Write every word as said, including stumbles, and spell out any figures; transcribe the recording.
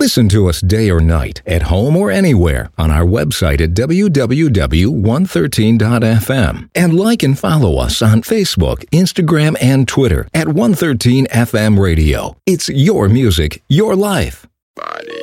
Listen to us day or night, at home or anywhere, on our website at w w w dot one thirteen dot f m. And like and follow us on Facebook, Instagram, and Twitter at one thirteen F M Radio. It's your music, your life. Body.